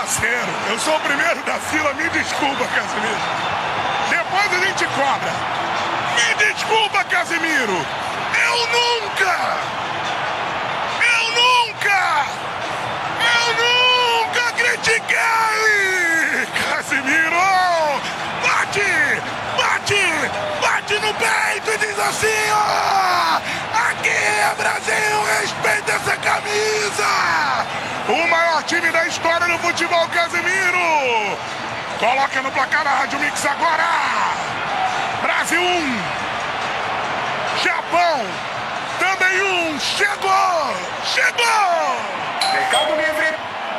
parceiro. Eu sou o primeiro da fila, me desculpa, Casemiro. Depois a gente cobra. Me desculpa, Casemiro. Eu nunca critiquei! Casemiro! Bate no peito e diz assim, ó! Aqui é Brasil, respeita essa camisa! O maior time da história do futebol, Casemiro! Coloca no placar da Rádio Mix agora! Brasil 1, Japão também 1, chegou! Mercado Livre!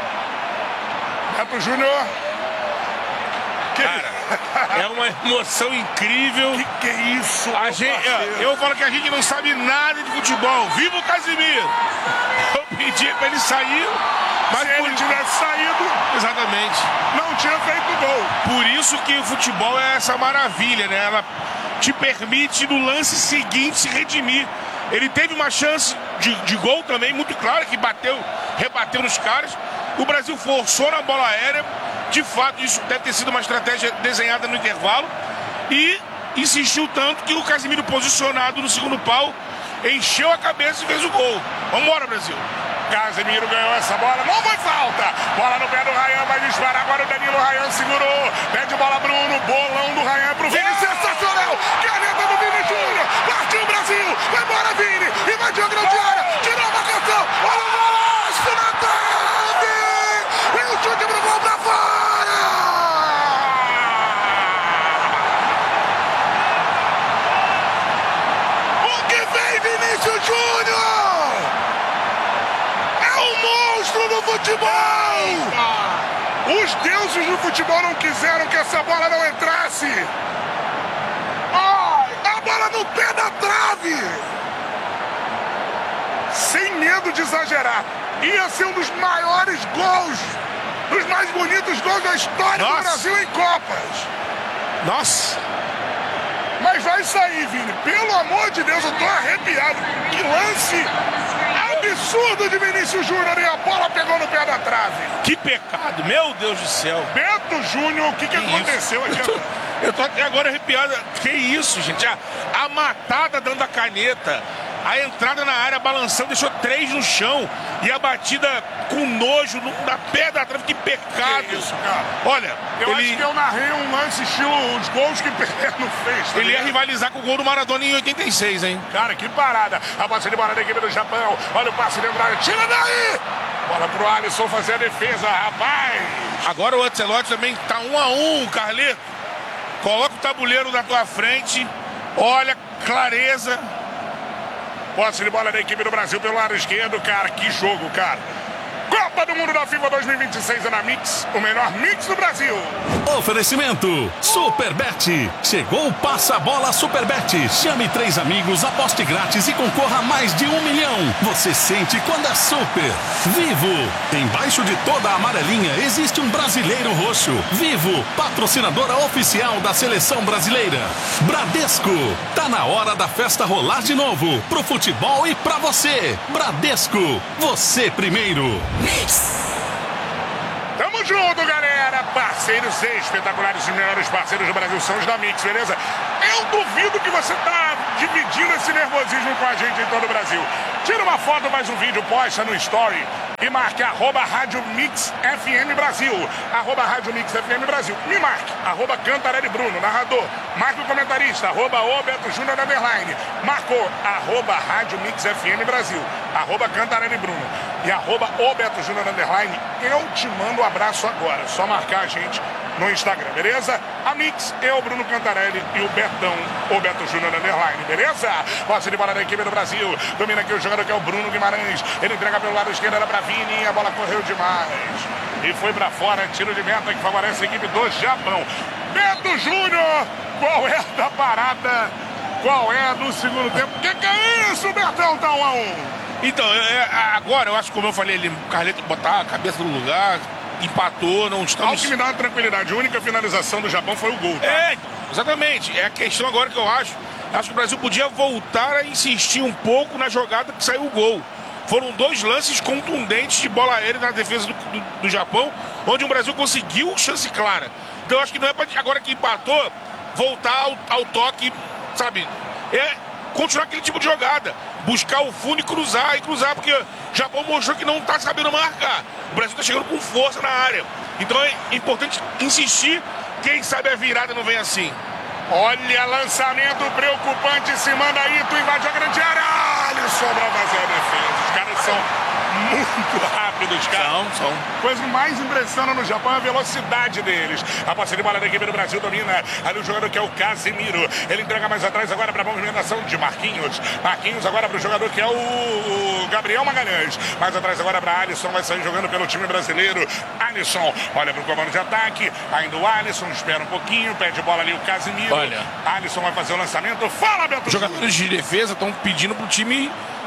Neto Júnior! Cara, é uma emoção incrível. Que é isso? Eu falo que a gente não sabe nada de futebol. Viva o Casemiro! Eu pedi pra ele sair, mas se ele tivesse saído, exatamente, não tinha feito gol. Por isso que o futebol é essa maravilha, né? Ela te permite no lance seguinte se redimir. Ele teve uma chance de gol também, muito clara, que rebateu nos caras. O Brasil forçou na bola aérea. De fato, isso deve ter sido uma estratégia desenhada no intervalo. E insistiu tanto que o Casemiro, posicionado no segundo pau, encheu a cabeça e fez o gol. Vambora, Brasil. Casemiro ganhou essa bola, não foi falta. Bola no pé do Ryan, vai disparar agora o Danilo. Ryan segurou, pede bola Bruno, bolão do Ryan pro Vini, sensacional. Caneta do Vini Júnior, partiu o Brasil, vai embora Vini, invadiu a grande área, tirou a marcação, olha o golaço na trave, e o chute pro gol pra fora. O que vem Vinícius Júnior? Do futebol! Os deuses do futebol não quiseram que essa bola não entrasse. A bola no pé da trave. Sem medo de exagerar. Ia ser um dos maiores gols, dos mais bonitos gols da história do Brasil em Copas. Nossa! Mas vai sair, Vini. Pelo amor de Deus, eu tô arrepiado. Que lance absurdo de Vinícius Júnior e a bola pegou no pé da trave. Que pecado, meu Deus do céu. Beto Júnior, o que aconteceu aqui agora? Eu tô até agora arrepiado. Que isso, gente? A matada dando a caneta, a entrada na área balançando, deixou 3 no chão. E a batida com nojo na pé da trave. Que pecado. Que isso, cara? Olha, eu acho que eu narrei um lance estilo os gols que Pelé não fez. Tá ele ia rivalizar com o gol do Maradona em 86, hein? Cara, que parada. A passe de bola da equipe do Japão. Olha o passe de entrada. Tira daí! Bola pro Alisson fazer a defesa, rapaz. Agora o Ancelotti também tá 1-1, Carleto. Coloca o tabuleiro na tua frente. Olha, clareza. Posse de bola da equipe do Brasil pelo lado esquerdo, cara. Que jogo, cara. Copa do Mundo da FIFA 2026 é na Mix, o melhor mix do Brasil. Oferecimento Superbet. Chegou o Passa-Bola Superbet. Chame 3 amigos, aposte grátis e concorra a mais de 1 milhão. Você sente quando é super. Vivo. Embaixo de toda a amarelinha existe um brasileiro roxo. Vivo, patrocinadora oficial da seleção brasileira. Bradesco. Tá na hora da festa rolar de novo. Pro futebol e pra você. Bradesco. Você primeiro. Tamo junto, galera. Parceiros espetaculares, os melhores parceiros do Brasil são os da Mix, beleza? Eu duvido que você tá dividindo esse nervosismo com a gente em todo o Brasil. Tira uma foto, mais um vídeo, posta no Story e marque @Rádio Mix FM Brasil. @Rádio Mix FM Brasil. Me marque, @Cantarelli Bruno, narrador. Marque o comentarista, @OBetoJúnior _. Marcou, @Rádio Mix FM Brasil. @Cantarelli Bruno. E @OBetoJúnior _. Eu te mando um abraço agora. Só marcar a gente no Instagram, beleza? A Mix, eu, Bruno Cantarelli e o Betão, o Beto Júnior _, beleza? Posse de bola da equipe do Brasil. Domina aqui o jogador que é o Bruno Guimarães. Ele entrega pelo lado esquerdo, era pra Vini. A bola correu demais. E foi pra fora, tiro de meta que favorece a equipe do Japão. Beto Júnior, qual é da parada? Qual é do segundo tempo? Que é isso, Betão? Tá 1-1. Então, agora eu acho que, como eu falei, o Carleto botar a cabeça no lugar, empatou, não estamos... Algo que me dá uma tranquilidade. A única finalização do Japão foi o gol, tá? Exatamente. É a questão agora que eu acho. Acho que o Brasil podia voltar a insistir um pouco na jogada que saiu o gol. foram 2 lances contundentes de bola aérea na defesa do Japão, onde o Brasil conseguiu chance clara. Então eu acho que não é para agora que empatou, voltar ao toque, sabe? É continuar aquele tipo de jogada, buscar o fundo e cruzar, porque o Japão mostrou que não está sabendo marcar. O Brasil está chegando com força na área. Então é importante insistir, quem sabe a virada não vem assim. Olha, lançamento preocupante, se manda aí, tu invade a grande área, Alisson pra fazer a defesa. Os caras são muito rápidos, cara. São. Coisa que mais impressiona no Japão é a velocidade deles. A posse de bola da equipe do Brasil domina ali o jogador que é o Casemiro. Ele entrega mais atrás agora para a movimentação de Marquinhos. Marquinhos agora para o jogador que é o Gabriel Magalhães. Mais atrás agora para Alisson, vai sair jogando pelo time brasileiro. Alisson olha para o comando de ataque, ainda o Alisson, espera um pouquinho, pede bola ali o Casemiro. Olha, Alisson vai fazer o lançamento. Fala, Beto! Os jogadores de defesa estão pedindo pro time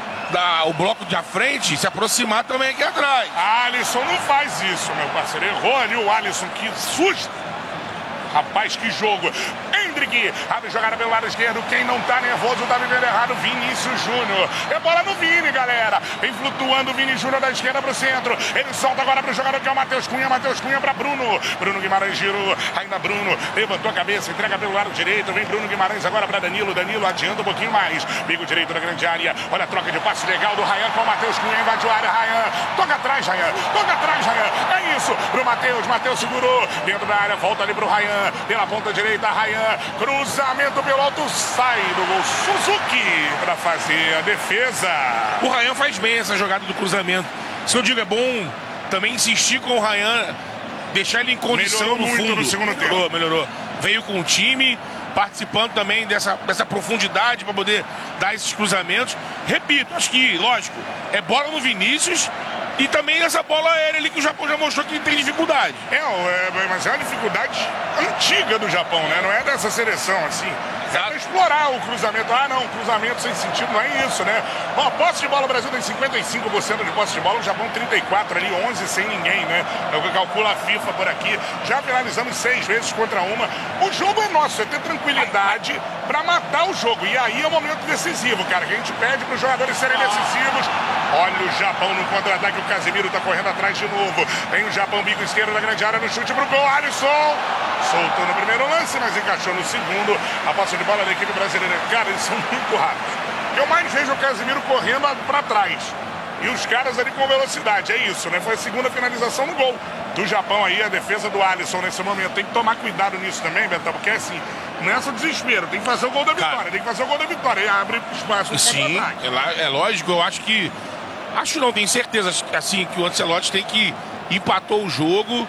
o bloco de frente se aproximar também aqui atrás. Alisson não faz isso, meu parceiro. Errou ali o Alisson, que susto. Rapaz, que jogo. Hendrick abre jogada pelo lado esquerdo. Quem não tá nervoso tá vivendo errado. Vinícius Júnior. É bola no Vini, galera. Vem flutuando o Vini Júnior da esquerda pro centro. Ele solta agora pro jogador que é o Matheus Cunha. Matheus Cunha pra Bruno. Bruno Guimarães girou. Ainda Bruno levantou a cabeça. Entrega pelo lado direito. Vem Bruno Guimarães agora pra Danilo. Danilo adianta um pouquinho mais. Bico direito da grande área. Olha a troca de passe legal do Ryan com o Matheus Cunha. Invadiu a área. Ryan. Toca atrás, Ryan. Toca atrás, Ryan. É isso. Pro Matheus. Matheus segurou. Dentro da área. Volta ali pro Ryan. Pela ponta direita, Ryan, cruzamento pelo alto, sai do gol Suzuki para fazer a defesa. O Ryan faz bem essa jogada do cruzamento. Se eu digo, é bom também insistir com o Ryan, deixar ele em condição no fundo. No segundo tempo. Melhorou. Veio com o time, participando também dessa profundidade para poder dar esses cruzamentos. Repito, acho que, lógico, é bola no Vinícius. E também essa bola aérea ali que o Japão já mostrou que tem dificuldade. Mas é uma dificuldade antiga do Japão, né? Não é dessa seleção, assim. É pra explorar o cruzamento. Não, cruzamento sem sentido, não é isso, né? Bom, posse de bola, o Brasil tem 55% de posse de bola, o Japão 34% ali, 11 sem ninguém, né? É o que calcula a FIFA por aqui. Já finalizamos 6 vezes contra uma. O jogo é nosso, é ter tranquilidade pra matar o jogo. E aí é o momento decisivo, cara, que a gente pede pros jogadores serem decisivos. Olha o Japão no contra-ataque, o Casemiro tá correndo atrás de novo. Tem o Japão, bico esquerdo da grande área, no chute pro gol, Alisson soltou no primeiro lance, mas encaixou no segundo. A posse de bola da equipe brasileira. Cara, eles são muito rápidos. Eu mais vejo o Casemiro correndo pra trás. E os caras ali com velocidade, é isso, né? Foi a segunda finalização no gol do Japão aí, a defesa do Alisson nesse momento. Tem que tomar cuidado nisso também, Betão, porque é assim, não é só desespero, tem que fazer o gol da vitória, cara, tem que fazer o gol da vitória e abre espaço no sim, é lógico, eu acho que não, tenho certeza, assim, que o Ancelotti tem que empatou o jogo,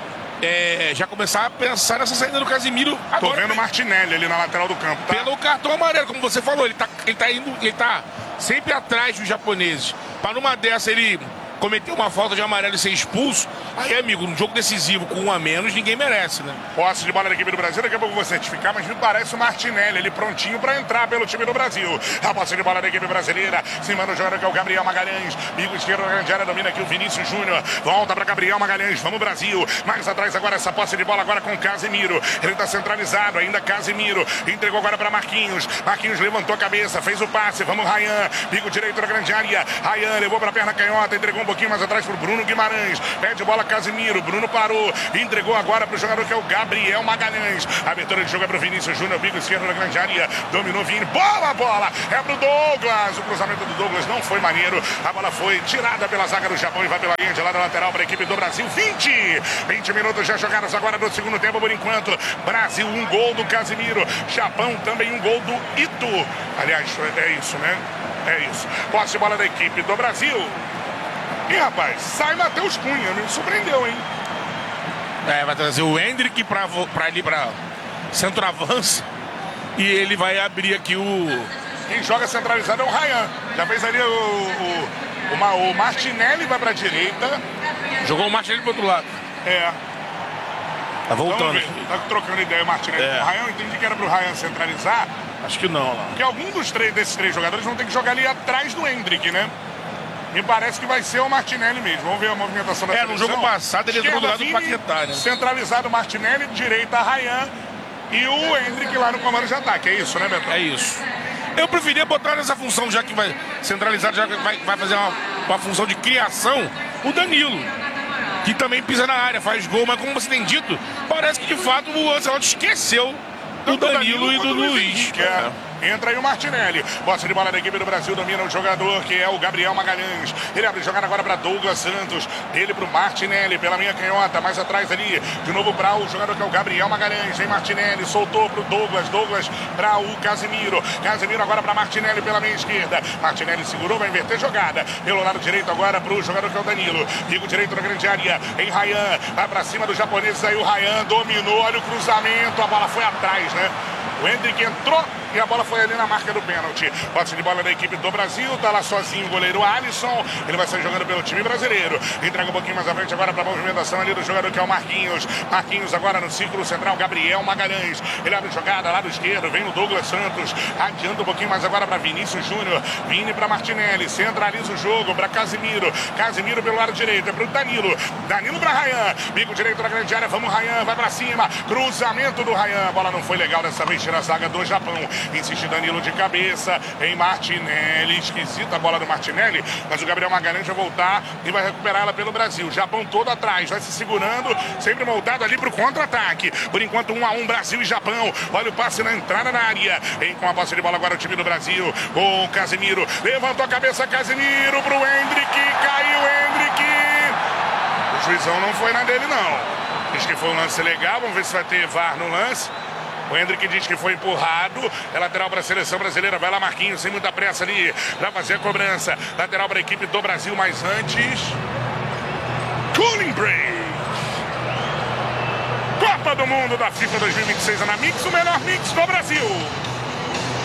já começar a pensar nessa saída do Casemiro. Tô vendo o Martinelli ali na lateral do campo, tá? Pelo cartão amarelo, como você falou, ele tá sempre atrás dos japoneses. Para numa dessa ele cometer uma falta de amarelo e ser expulso, aí, amigo, num jogo decisivo com 1 a menos, ninguém merece, né? Posse de bola da equipe do Brasil, daqui a pouco eu vou certificar, mas me parece o Martinelli, ele prontinho pra entrar pelo time do Brasil. A posse de bola da equipe brasileira, se manda o jogador que é o Gabriel Magalhães, bico esquerdo da grande área, domina aqui o Vinícius Júnior, volta pra Gabriel Magalhães, vamos Brasil, mais atrás agora essa posse de bola agora com Casemiro, ele tá centralizado, ainda Casemiro, entregou agora pra Marquinhos, Marquinhos levantou a cabeça, fez o passe, vamos Ryan, bico direito da grande área, Ryan levou pra perna canhota, entregou um pouquinho mais atrás pro Bruno Guimarães, pede bola Casemiro, Bruno parou, entregou agora pro jogador que é o Gabriel Magalhães, a abertura de jogo é pro Vinícius Júnior, bico esquerdo da grande área, dominou Vini, bola, é pro Douglas, o cruzamento do Douglas não foi maneiro, a bola foi tirada pela zaga do Japão e vai pela linha de lado lateral para a equipe do Brasil, 20 minutos já jogados agora no segundo tempo por enquanto, Brasil 1 gol do Casemiro, Japão também 1 gol do Ito, aliás, é isso, né? É isso, posse de bola da equipe do Brasil. E rapaz, sai Matheus Cunha, me surpreendeu, hein? Vai trazer o Hendrick pra ali pra centroavanço e ele vai abrir aqui o... Quem joga centralizado é o Ryan. Já fez ali o Martinelli vai pra direita. Jogou o Martinelli pro outro lado. Tá voltando. Tá trocando ideia o Martinelli com o Ryan. Eu entendi que era pro Ryan centralizar. Acho que não. Porque algum desses três jogadores vão ter que jogar ali atrás do Hendrick, né? Me parece que vai ser o Martinelli mesmo. Vamos ver a movimentação da seleção. No jogo passado ele entrou do lado do Paquetá, né? Centralizado Martinelli, direita Ryan e o Hendrick lá no comando de ataque. É isso, né, Betão? É isso. Eu preferia botar nessa função, já que vai centralizado, já que vai fazer com a função de criação, o Danilo, que também pisa na área, faz gol, mas como você tem dito, parece que de fato o Ancelotti esqueceu do Danilo e do Luiz. Entra aí o Martinelli. Posse de bola da equipe do Brasil. Domina o jogador que é o Gabriel Magalhães. Ele abre jogada agora para Douglas Santos. Ele para o Martinelli pela minha canhota. Mais atrás ali. De novo para o jogador que é o Gabriel Magalhães. Vem Martinelli. Soltou para o Douglas. Douglas para o Casemiro. Casemiro agora para Martinelli pela minha esquerda. Martinelli segurou. Vai inverter jogada. Pelo lado direito agora para o jogador que é o Danilo. Liga o direito da grande área. Em Ryan. Vai para cima do japonês. Aí o Ryan dominou. Olha o cruzamento. A bola foi atrás, né? O Hendrick entrou e a bola foi ali na marca do pênalti. Posse de bola da equipe do Brasil. Tá lá sozinho o goleiro Alisson. Ele vai sair jogando pelo time brasileiro. Entrega um pouquinho mais à frente agora para a movimentação ali do jogador que é o Marquinhos. Marquinhos agora no círculo central. Gabriel Magalhães. Ele abre jogada lado esquerdo. Vem o Douglas Santos. Adianta um pouquinho mais agora para Vinícius Júnior. Vini para Martinelli. Centraliza o jogo para Casemiro. Casemiro pelo lado direito. É para o Danilo. Danilo para Ryan. Bico direito na grande área. Vamos, Ryan. Vai para cima. Cruzamento do Ryan. A bola não foi legal dessa vez. Tira a zaga do Japão. Insiste Danilo de cabeça em Martinelli. Esquisita a bola do Martinelli. Mas o Gabriel Magalhães vai voltar e vai recuperar ela pelo Brasil. Japão todo atrás. Vai se segurando. Sempre moldado ali para o contra-ataque. Por enquanto 1-1 Brasil e Japão. Olha o passe na entrada na área. Com a posse de bola agora o time do Brasil. Com o Casemiro. Levantou a cabeça Casemiro para o Hendrick. Caiu o Hendrick. O juizão não foi na dele não. Diz que foi um lance legal. Vamos ver se vai ter VAR no lance. O Hendrick diz que foi empurrado. É lateral para a seleção brasileira. Vai lá Marquinhos, sem muita pressa ali, para fazer a cobrança. Lateral para a equipe do Brasil, mas antes... Cooling break. Copa do Mundo da FIFA 2026 na Mix, o melhor mix do Brasil.